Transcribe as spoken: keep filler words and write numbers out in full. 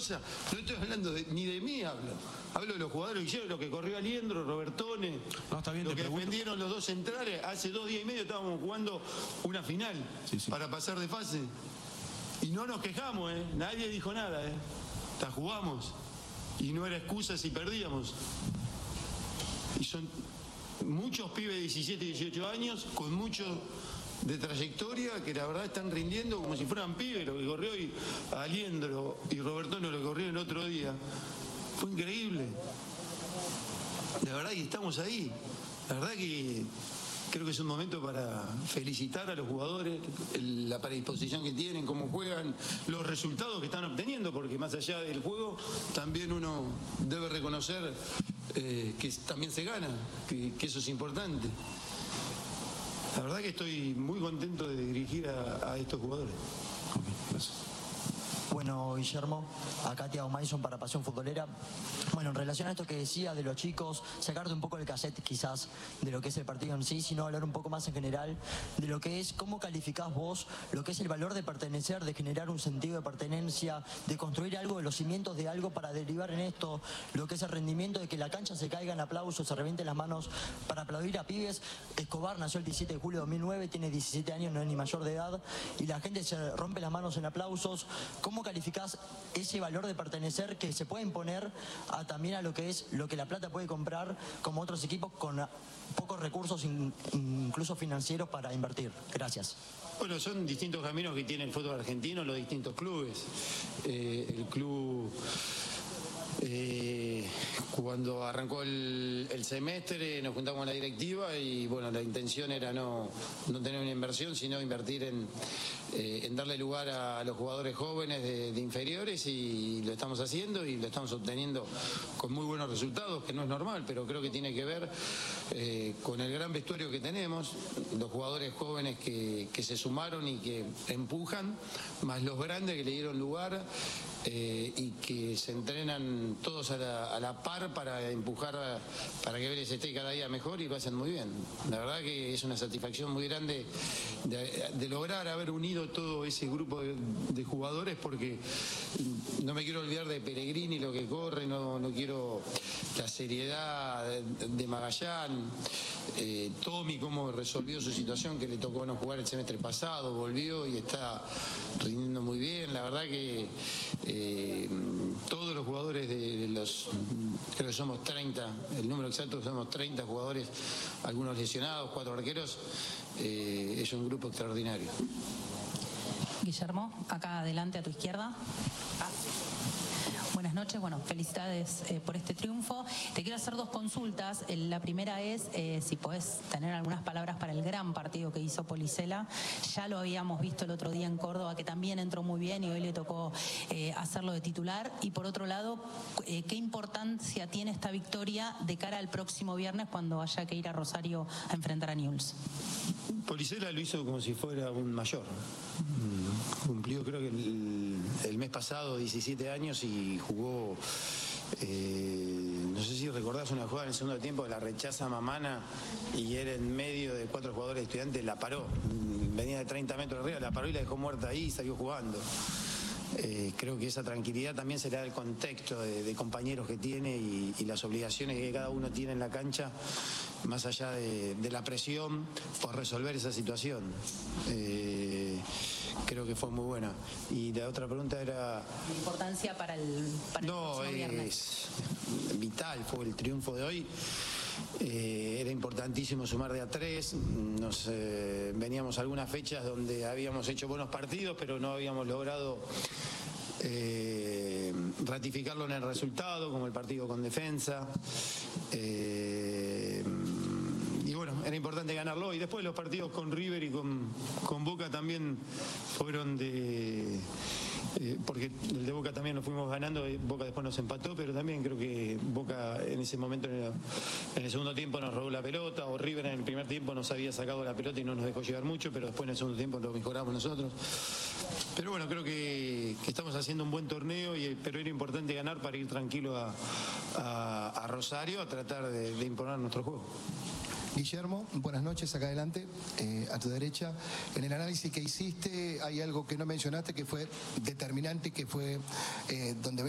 cosa, no estoy hablando de, ni de mí hablo. Hablo de los jugadores que hicieron, lo que corrió Aliendro, Robertone, no, está bien, lo que pregunto. defendieron los dos centrales. Hace dos días y medio estábamos jugando una final sí, sí. para pasar de fase. Y no nos quejamos, ¿eh? Nadie dijo nada, ¿eh? La jugamos. Y no era excusa si perdíamos. Y son muchos pibes de diecisiete, dieciocho años, con mucho de trayectoria, que la verdad están rindiendo como si fueran pibes. Lo que corrió hoy Aliendro y Robertone, lo que corrió el otro día. Fue increíble. La verdad que estamos ahí. La verdad que creo que es un momento para felicitar a los jugadores, la predisposición que tienen, cómo juegan, los resultados que están obteniendo, porque más allá del juego también uno debe reconocer eh, que también se gana, que, que eso es importante. La verdad que estoy muy contento de dirigir a, a estos jugadores. Okay, gracias. Bueno, Guillermo, acá Thiago Mason para Pasión Futbolera. Bueno, en relación a esto que decía de los chicos, sacarte un poco el cassette quizás de lo que es el partido en sí, sino hablar un poco más en general de lo que es, cómo calificás vos lo que es el valor de pertenecer, de generar un sentido de pertenencia, de construir algo, de los cimientos de algo para derivar en esto, lo que es el rendimiento de que la cancha se caiga en aplausos, se revienten las manos para aplaudir a pibes. Escobar nació el diecisiete de julio de dos mil nueve, tiene diecisiete años, no es ni mayor de edad, y la gente se rompe las manos en aplausos. ¿Cómo calificás ese valor de pertenecer que se puede imponer a, también a lo que es lo que La Plata puede comprar como otros equipos con pocos recursos, in, incluso financieros, para invertir? Gracias. Bueno, son distintos caminos que tiene el fútbol argentino, los distintos clubes. Eh, el club... Eh, cuando arrancó el, el semestre nos juntamos con la directiva y bueno, la intención era no, no tener una inversión, sino invertir en, eh, en darle lugar a, a los jugadores jóvenes de, de inferiores, y lo estamos haciendo y lo estamos obteniendo con muy buenos resultados, que no es normal, pero creo que tiene que ver eh, con el gran vestuario que tenemos, los jugadores jóvenes que, que se sumaron y que empujan, más los grandes que le dieron lugar. Eh, y que se entrenan todos a la, a la par para empujar, a, para que Vélez esté cada día mejor, y lo hacen muy bien. La verdad que es una satisfacción muy grande de, de lograr haber unido todo ese grupo de, de jugadores, porque no me quiero olvidar de Pellegrini, lo que corre, no, no quiero la seriedad de, de Magallán, eh, Tommy, cómo resolvió su situación, que le tocó no jugar el semestre pasado, volvió y está rindiendo muy bien. La verdad que Eh, todos los jugadores de los, creo que somos treinta, el número exacto somos treinta jugadores, algunos lesionados, cuatro arqueros, eh, es un grupo extraordinario. Guillermo, acá adelante a tu izquierda. Ah. Buenas noches, bueno, felicidades eh, por este triunfo. Te quiero hacer dos consultas. La primera es eh, si podés tener algunas palabras para el gran partido que hizo Policela. Ya lo habíamos visto el otro día en Córdoba, que también entró muy bien y hoy le tocó eh, hacerlo de titular. Y por otro lado, eh, ¿qué importancia tiene esta victoria de cara al próximo viernes cuando haya que ir a Rosario a enfrentar a Newell's? Policela lo hizo como si fuera un mayor. Cumplió creo que el, el mes pasado diecisiete años y jugó, eh, no sé si recordás una jugada en el segundo tiempo, la rechaza Mamana y era en medio de cuatro jugadores estudiantes, la paró, venía de treinta metros arriba, la paró y la dejó muerta ahí y salió jugando. Eh, creo que esa tranquilidad también se le da el contexto de, de compañeros que tiene y, y las obligaciones que cada uno tiene en la cancha, más allá de, de la presión por resolver esa situación. Eh, creo que fue muy buena. Y la otra pregunta era... La importancia para el, para el no, próximo viernes. Es vital, fue el triunfo de hoy. Eh, era importantísimo sumar de a tres. Nos eh, veníamos algunas fechas donde habíamos hecho buenos partidos, pero no habíamos logrado eh, ratificarlo en el resultado, como el partido con Defensa. Eh, y bueno, era importante ganarlo. Y después los partidos con River y con, con Boca también fueron de... Eh, porque el de Boca también nos fuimos ganando, Boca después nos empató, pero también creo que Boca en ese momento, en el, en el segundo tiempo nos robó la pelota, o River en el primer tiempo nos había sacado la pelota y no nos dejó llegar mucho, pero después en el segundo tiempo lo mejoramos nosotros. Pero bueno, creo que, que estamos haciendo un buen torneo, y, pero era importante ganar para ir tranquilo a, a, a Rosario a tratar de, de imponer nuestro juego. Guillermo, buenas noches, acá adelante, eh, a tu derecha. En el análisis que hiciste hay algo que no mencionaste que fue determinante, que fue eh, donde